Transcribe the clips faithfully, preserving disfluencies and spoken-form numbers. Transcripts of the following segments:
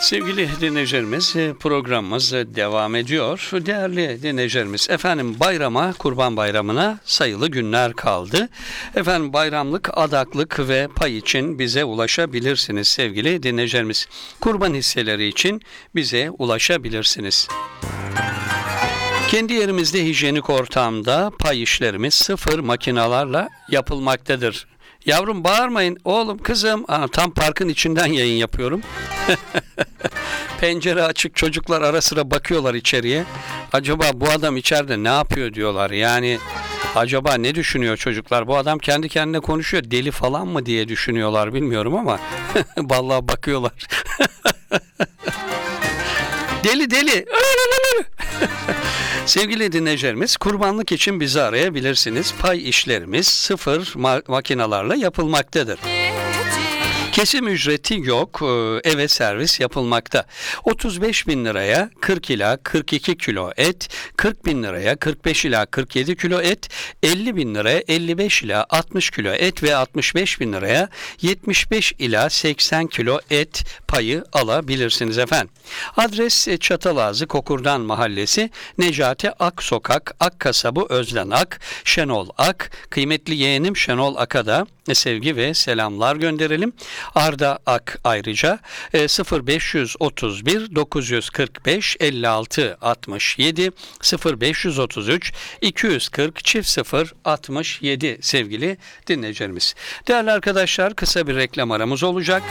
Sevgili dinleyicilerimiz, programımız devam ediyor. Değerli dinleyicilerimiz, efendim bayrama, Kurban Bayramı'na sayılı günler kaldı. Efendim bayramlık, adaklık ve pay için bize ulaşabilirsiniz sevgili dinleyicilerimiz. Kurban hisseleri için bize ulaşabilirsiniz. Kendi yerimizde hijyenik ortamda pay işlerimiz sıfır makinalarla yapılmaktadır. Yavrum bağırmayın, oğlum kızım. Aa, tam parkın içinden yayın yapıyorum. Pencere açık, çocuklar ara sıra bakıyorlar içeriye. Acaba bu adam içeride ne yapıyor diyorlar. Yani acaba ne düşünüyor çocuklar? Bu adam kendi kendine konuşuyor, deli falan mı diye düşünüyorlar, bilmiyorum ama vallahi bakıyorlar. Deli deli. Sevgili dinleyicilerimiz, kurbanlık için bizi arayabilirsiniz. Pay işlerimiz sıfır ma- makinalarla yapılmaktadır. Kesim ücreti yok, eve servis yapılmakta. otuz beş bin liraya kırk ila kırk iki kilo et, kırk bin liraya kırk beş ila kırk yedi kilo et, elli bin liraya elli beş ila altmış kilo et ve altmış beş bin liraya yetmiş beş ila seksen kilo et payı alabilirsiniz efendim. Adres Çatalazı Kokurdan Mahallesi, Necati Ak Sokak, Ak Kasabı Özden Ak, Şenol Ak. Kıymetli yeğenim Şenol Ak'a da sevgi ve selamlar gönderelim. Arda Ak ayrıca sıfır beş otuz bir dokuz kırk beş elli altı altmış yedi sıfır beş otuz üç iki yüz kırk çift sıfır altmış yedi sevgili dinleyicilerimiz. Değerli arkadaşlar, kısa bir reklam aramız olacak.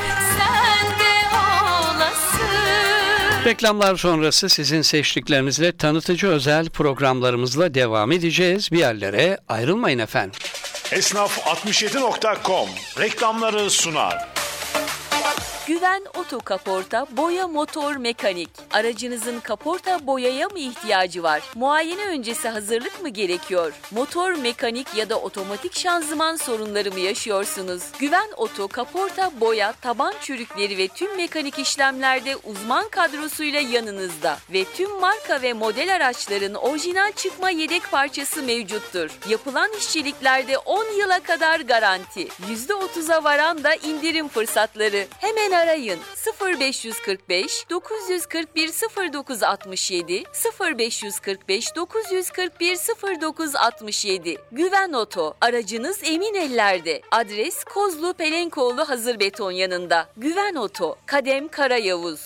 Reklamlar sonrası sizin seçtiklerinizle tanıtıcı özel programlarımızla devam edeceğiz. Bir yerlere ayrılmayın efendim. Esnaf altmış yedi nokta com reklamları sunar. Güven Oto Kaporta, boya motor mekanik. Aracınızın kaporta boyaya mı ihtiyacı var? Muayene öncesi hazırlık mı gerekiyor? Motor mekanik ya da otomatik şanzıman sorunları mı yaşıyorsunuz? Güven Oto Kaporta, boya, taban çürükleri ve tüm mekanik işlemlerde uzman kadrosuyla yanınızda. Ve tüm marka ve model araçların orijinal çıkma yedek parçası mevcuttur. Yapılan işçiliklerde on yıla kadar garanti. yüzde otuza varan da indirim fırsatları. Hemen arayın sıfır beş kırk beş dokuz kırk bir sıfır dokuz altmış yedi sıfır beş kırk beş dokuz kırk bir sıfır dokuz altmış yedi. Güven Oto, aracınız emin ellerde. Adres Kozlu Pelenkoğlu Hazır Beton yanında. Güven Oto, Kadem Karayavuz.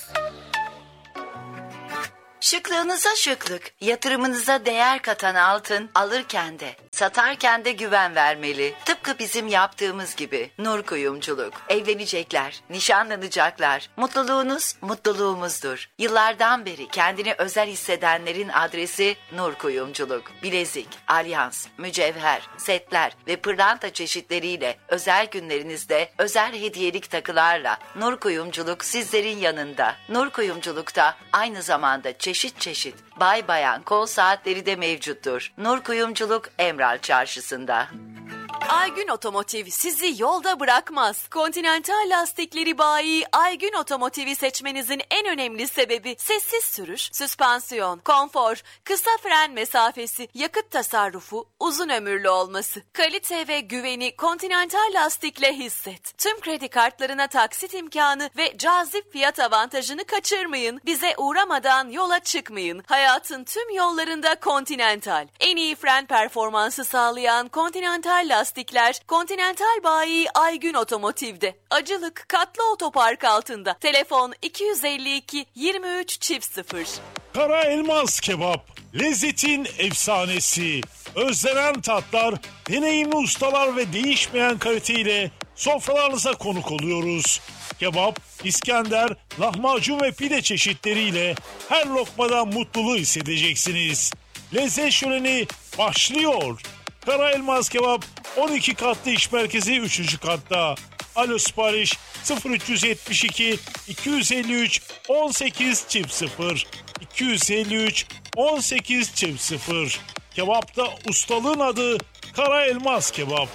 Şıklığınıza şıklık, yatırımınıza değer katan altın alırken de, satarken de güven vermeli. Tıpkı bizim yaptığımız gibi. Nur Kuyumculuk. Evlenecekler, nişanlanacaklar. Mutluluğunuz mutluluğumuzdur. Yıllardan beri kendini özel hissedenlerin adresi Nur Kuyumculuk. Bilezik, alyans, mücevher, setler ve pırlanta çeşitleriyle özel günlerinizde özel hediyelik takılarla Nur Kuyumculuk sizlerin yanında. Nur Kuyumculuk'ta aynı zamanda çeşitli Çeşit çeşit bay bayan kol saatleri de mevcuttur. Nur Kuyumculuk Emral Çarşısı'nda. Aygün Otomotiv sizi yolda bırakmaz. Continental lastikleri bayi Aygün Otomotiv'i seçmenizin en önemli sebebi sessiz sürüş, süspansiyon, konfor, kısa fren mesafesi, yakıt tasarrufu, uzun ömürlü olması. Kalite ve güveni Continental lastikle hisset. Tüm kredi kartlarına taksit imkanı ve cazip fiyat avantajını kaçırmayın. Bize uğramadan yola çıkmayın. Hayatın tüm yollarında Continental. En iyi fren performansı sağlayan Continental lastik Lastikler Continental bayi Aygün Otomotiv'de. Acılık Katlı Otopark altında. Telefon iki yüz elli iki yirmi üç çift sıfır. Kara Elmas Kebap, lezzetin efsanesi. Özlenen tatlar, deneyimli ustalar ve değişmeyen kaliteyle sofralarınıza konuk oluyoruz. Kebap, İskender, lahmacun ve pide çeşitleriyle her lokmadan mutluluğu hissedeceksiniz. Lezzet şöleni başlıyor. Kara Elmas Kebap on iki katlı iş merkezi üçüncü katta. Alo sipariş sıfır üç yetmiş iki iki yüz elli üç on sekiz çift sıfır iki yüz elli üç on sekiz çift sıfır. Kebapta ustalığın adı Kara Elmas Kebap.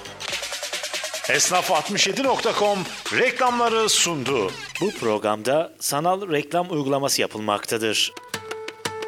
Esnaf altmış yedi nokta com reklamları sundu. Bu programda sanal reklam uygulaması yapılmaktadır.